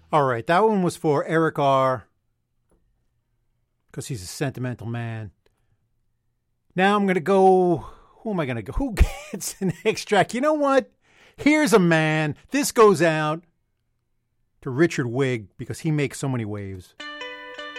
All right, that one was for Eric R. because he's a sentimental man. Now I'm going to go. Who am I going to go? Who gets the next track? You know what? Here's a man. This goes out to Richard Wigg because he makes so many waves.